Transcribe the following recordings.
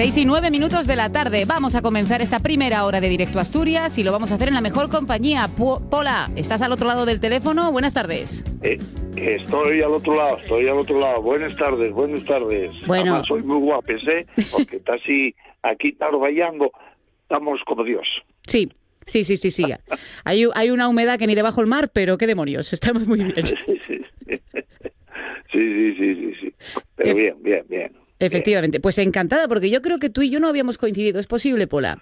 6:09 de la tarde. Vamos a comenzar esta primera hora de Directo Asturias y lo vamos a hacer en la mejor compañía. Pola, ¿estás al otro lado del teléfono? Buenas tardes. Estoy al otro lado. Buenas tardes. Bueno. Además, soy muy guapes, porque está así, aquí trabajando, estamos como Dios. Sí. Hay una humedad que ni debajo del mar, pero qué demonios, estamos muy bien. Sí. Pero bien. Efectivamente, pues encantada, porque yo creo que tú y yo no habíamos coincidido. ¿Es posible, Pola?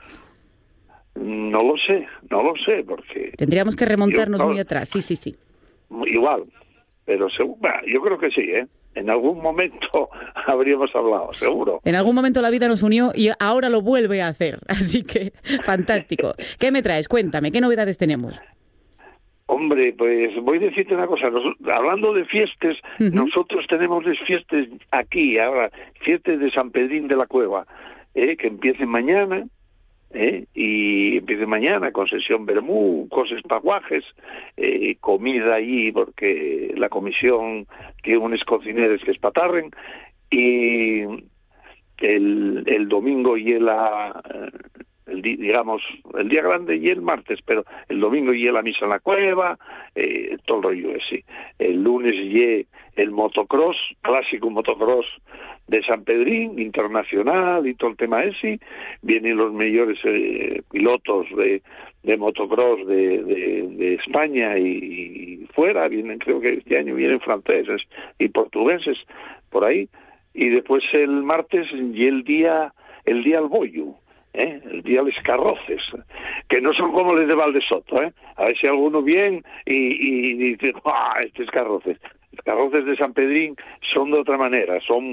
No lo sé, porque... Tendríamos que remontarnos muy atrás, sí. Igual, pero yo creo que sí, En algún momento habríamos hablado, seguro. En algún momento la vida nos unió y ahora lo vuelve a hacer, así que fantástico. ¿Qué me traes? Cuéntame, ¿qué novedades tenemos? Hombre, pues voy a decirte una cosa. Hablando de fiestas, nosotros tenemos las fiestas aquí, ahora, fiestas de San Pedrín de la Cueva, que empiecen mañana, y empiecen mañana con sesión vermú, cosas paguajes, comida allí, porque la comisión tiene unos cocineros que espatarren, y el domingo y el día grande y el martes, pero el domingo y la misa en la cueva, todo el rollo ese. El lunes y el motocross, clásico motocross de San Pedrín, internacional y todo el tema ese. Vienen los mejores pilotos de motocross de España y fuera, vienen, creo que este año vienen franceses y portugueses por ahí. Y después el martes y el día al bollo. El día de los carroces, que no son como los de Valdesoto, a ver si alguno viene y dice, estos carroces. Los carroces de San Pedrín son de otra manera, son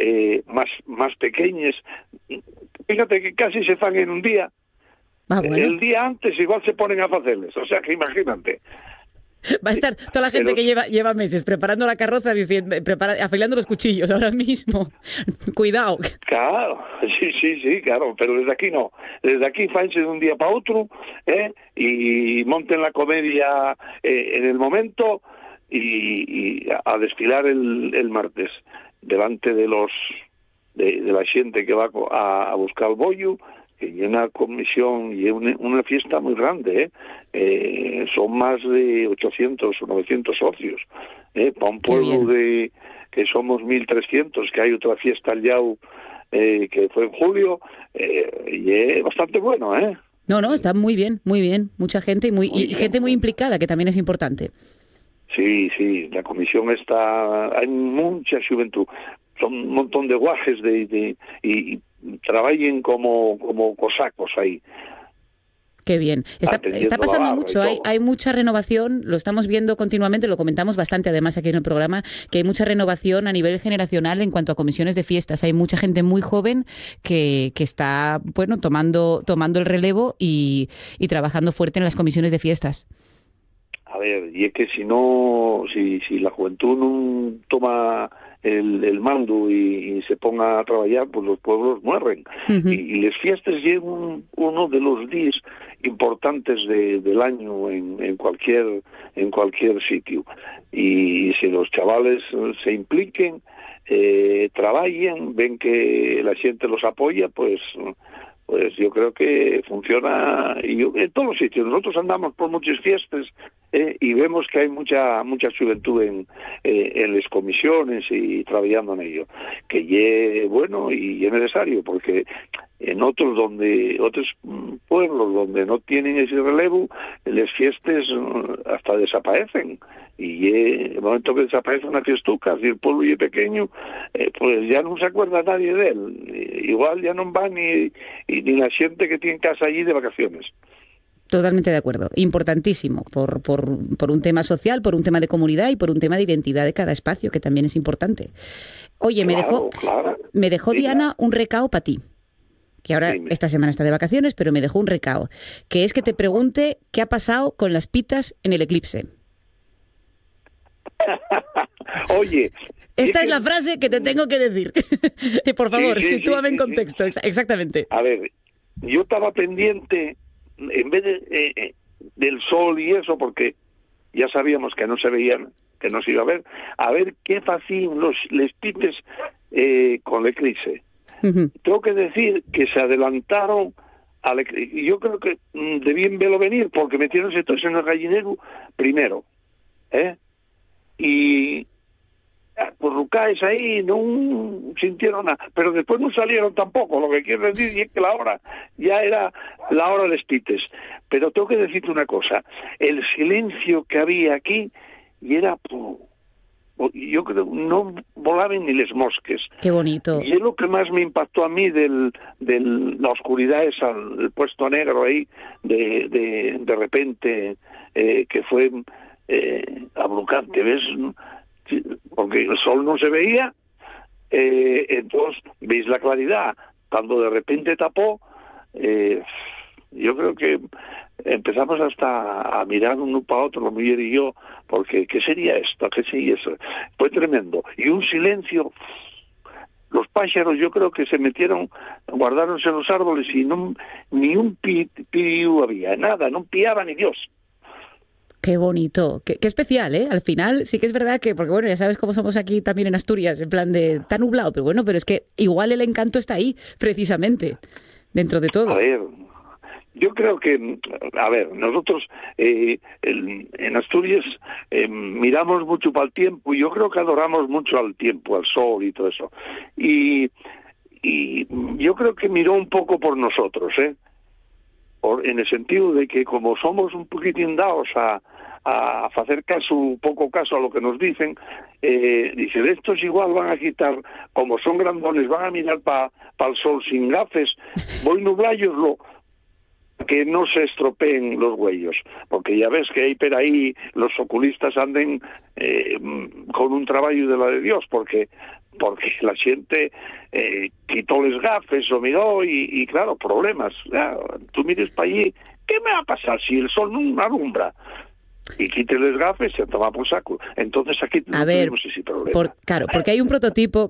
más pequeños. Fíjate que casi se fan en un día. Bueno. El día antes igual se ponen a hacerles, o sea que imagínate. Va a estar toda la gente que lleva meses preparando la carroza, afilando los cuchillos ahora mismo. Cuidado. Claro, sí, claro, pero desde aquí no. Desde aquí fanse de un día para otro, y monten la comedia en el momento y a desfilar el martes delante de la gente que va a buscar el bollo, que hay una comisión y una fiesta muy grande, son más de 800 o 900 socios, para un pueblo que somos 1.300, que hay otra fiesta al Yao, que fue en julio, y es bastante bueno, No, está muy bien, mucha gente y gente muy implicada, que también es importante. Sí, la comisión hay mucha juventud, son un montón de guajes y trabajen como cosacos ahí. Qué bien. Está pasando mucho, hay mucha renovación, lo estamos viendo continuamente, lo comentamos bastante además aquí en el programa, que hay mucha renovación a nivel generacional en cuanto a comisiones de fiestas. Hay mucha gente muy joven que está, tomando el relevo y trabajando fuerte en las comisiones de fiestas. A ver, y es que si la juventud no toma el mando y se ponga a trabajar, pues los pueblos mueren. Y las fiestas llevan uno de los días importantes del año en cualquier sitio. Y si los chavales se impliquen, trabajen, ven que la gente los apoya, pues yo creo que funciona en todos los sitios. Nosotros andamos por muchas fiestas y vemos que hay mucha juventud en las comisiones y trabajando en ello, que es bueno y es necesario, porque en otros pueblos donde no tienen ese relevo, las fiestas hasta desaparecen. Y en el momento que desaparece una fiestuca, si el pueblo es pequeño, pues ya no se acuerda nadie de él. Igual ya no va ni la gente que tiene casa allí de vacaciones. Totalmente de acuerdo. Importantísimo por un tema social, por un tema de comunidad y por un tema de identidad de cada espacio, que también es importante. Oye, me dejó Diana un recao para ti, que ahora esta semana está de vacaciones, pero me dejó un recao, que es que te pregunte qué ha pasado con las pitas en el eclipse. Oye, esta es la frase que te tengo que decir. Por favor, sitúame en contexto. Exactamente. A ver, yo estaba pendiente, en vez del sol y eso, porque ya sabíamos que no se veían, que no se iba a ver qué hacían los pites con el eclipse. Tengo que decir que se adelantaron. Yo creo que debían verlo venir porque metieron todos en el gallinero primero, y pues Rucáes ahí no sintieron nada, pero después no salieron tampoco, lo que quiero decir es que la hora ya era la hora de Spites. Pero tengo que decirte una cosa, el silencio que había aquí, y era, yo creo, no volaban ni les mosques. Qué bonito. Y es lo que más me impactó a mí de la oscuridad esa, el puesto negro ahí, de repente, que fue abrumante, ¿ves? Porque el sol no se veía, entonces veis la claridad. Cuando de repente tapó, yo creo que empezamos hasta a mirar uno para otro, la mujer y yo, porque ¿qué sería esto? ¿Qué sería eso? Fue tremendo. Y un silencio. Los pájaros yo creo que se metieron, guardáronse en los árboles y ni un piu había, nada, no piaba ni Dios. Qué bonito, qué especial, ¿eh? Al final sí que es verdad que, porque bueno, ya sabes cómo somos aquí también en Asturias, en plan de tan nublado, pero bueno, pero es que igual el encanto está ahí, precisamente, dentro de todo. A ver, yo creo que, nosotros en Asturias miramos mucho para el tiempo y yo creo que adoramos mucho al tiempo, al sol y todo eso. Y yo creo que miró un poco por nosotros, en el sentido de que como somos un poquitín dados a hacer poco caso a lo que nos dicen, dice, de estos igual van a quitar, como son grandones, van a mirar para el sol sin gafes, voy nublayoslo, que no se estropeen los huellos, porque ya ves que hay por ahí los oculistas anden con un trabajo de la de Dios, porque la gente quitó les gafes, lo miró y claro, problemas. Tú mires para allí, ¿qué me va a pasar si el sol no alumbra? Y quite les gafes, se toma por saco. Entonces aquí no tenemos ese problema. Claro, porque hay un prototipo,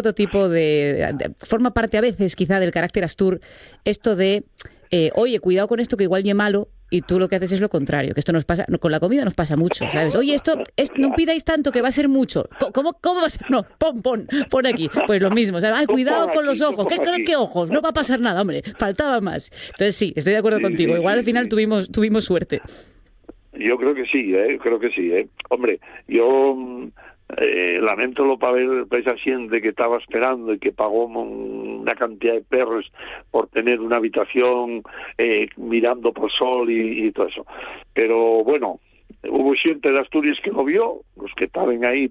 forma parte a veces quizá del carácter astur, esto de oye, cuidado con esto que igual ye malo, y tú lo que haces es lo contrario, que esto nos pasa, con la comida nos pasa mucho, ¿sabes? Oye, esto no pidáis tanto que va a ser mucho. ¿Cómo va a ser? No, pon aquí. Pues lo mismo, ¿sabes? Ay, cuidado con los ojos. ¿Qué ojos? No va a pasar nada, hombre. Faltaba más. Entonces sí, estoy de acuerdo contigo. Igual al final tuvimos suerte. Yo creo que sí, Hombre, yo lamento lo para ver esa gente que estaba esperando y que pagó una cantidad de perros por tener una habitación mirando por sol y todo eso. Pero bueno, hubo gente de Asturias que lo vio, los que estaban ahí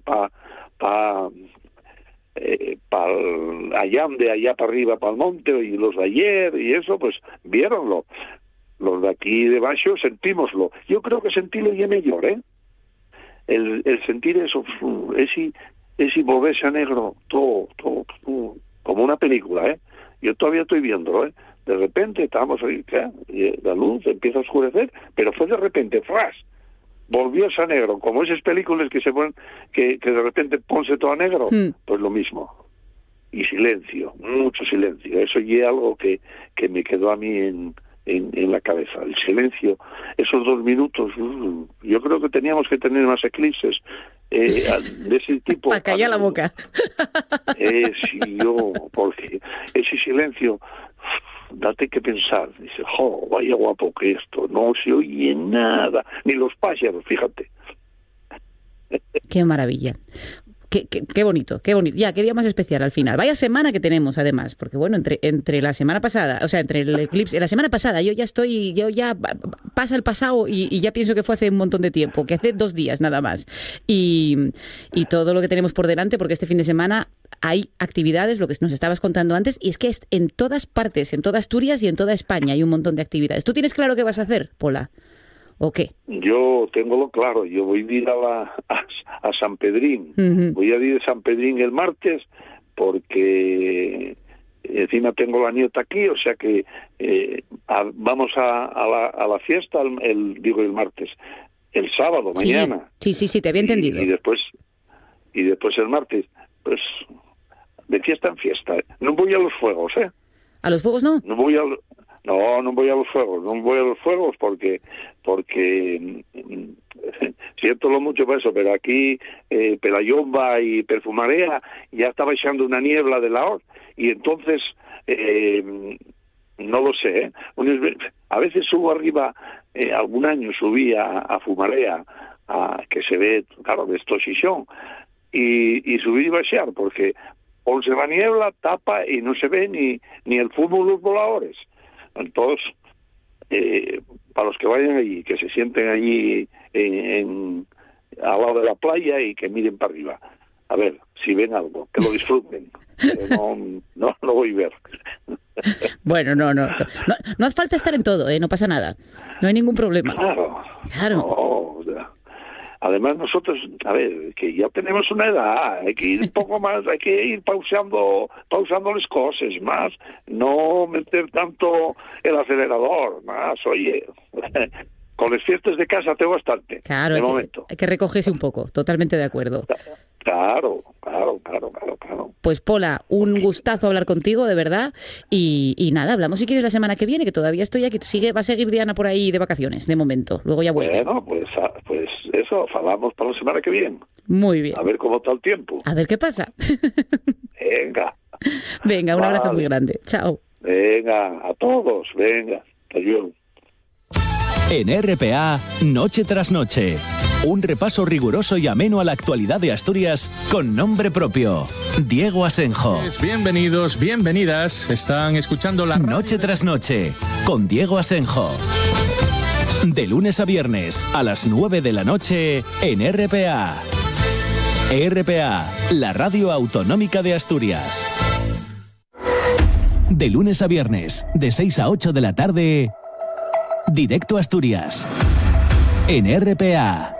allá para arriba, para el monte, y los de ayer y eso, pues viéronlo. Los de aquí debajo sentímoslo. Yo creo que sentirlo ya mejor, el sentir eso, ese volverse a negro, todo, como una película, Yo todavía estoy viéndolo, De repente estábamos ahí, la luz empieza a oscurecer, pero fue de repente, ¡fras! Volvió a negro, como esas películas que se ponen, que de repente ponse todo a negro, pues lo mismo. Y silencio, mucho silencio. Eso ya es algo que me quedó a mí en la cabeza, el silencio, esos 2 minutos. Yo creo que teníamos que tener más eclipses de ese tipo. Para callar la boca. Porque ese silencio, date que pensar, dice, vaya guapo que esto, no se oye nada, ni los pájaros, fíjate. Qué maravilla. Qué bonito, qué bonito. Ya, qué día más especial al final. Vaya semana que tenemos, además, porque bueno, entre la semana pasada, o sea, entre el eclipse, la semana pasada, yo ya pasa el pasado y ya pienso que fue hace un montón de tiempo, que hace 2 días nada más. Y todo lo que tenemos por delante, porque este fin de semana hay actividades, lo que nos estabas contando antes, y es que es en todas partes, en toda Asturias y en toda España hay un montón de actividades. ¿Tú tienes claro qué vas a hacer, Pola? ¿O qué? Yo tengo lo claro, yo voy a ir a San Pedrín. Voy a ir a San Pedrín el martes porque encima tengo la nieta aquí, o sea que vamos a la fiesta el martes. El sábado, mañana. Sí, te había entendido. Y después el martes, pues de fiesta en fiesta. No voy a los fuegos, ¿A los fuegos no? No voy a los fuegos, porque siéntolo mucho por eso, pero aquí Pelayomba y Perfumarea ya estaba echando una niebla de la hora, y entonces no lo sé, a veces subo arriba, algún año subí a Fumarea, que se ve, claro, de Estosición, y subir y baixar, porque o se va niebla, tapa y no se ve ni el fútbol de los voladores. Entonces, para los que vayan allí, que se sienten allí al lado de la playa y que miren para arriba, a ver si ven algo, que lo disfruten, pero no lo voy a ver. Bueno, no hace falta estar en todo, no pasa nada, no hay ningún problema. Claro. No, además nosotros, a ver, que ya tenemos una edad, hay que ir un poco más, hay que ir pausando las cosas, más, no meter tanto el acelerador, más, oye, con las fiestas de casa tengo bastante, claro, de momento. Hay que recogerse un poco, totalmente de acuerdo. Claro. Pues Pola, un gustazo hablar contigo, de verdad, y nada, hablamos si quieres la semana que viene, que todavía estoy aquí, va a seguir Diana por ahí de vacaciones, de momento, luego ya vuelve. Bueno, pues eso, falamos para la semana que viene. Muy bien. A ver cómo está el tiempo. A ver qué pasa. Venga, un abrazo muy grande. Chao. Venga, a todos, venga, adiós. En RPA, Noche tras Noche, un repaso riguroso y ameno a la actualidad de Asturias con nombre propio. Diego Asenjo. Bienvenidos, bienvenidas. Están escuchando la Noche tras Noche con Diego Asenjo. De lunes a viernes a las 9 de la noche en RPA. RPA, la radio autonómica de Asturias. De lunes a viernes, de 6 a 8 de la tarde, Directo Asturias, en RPA.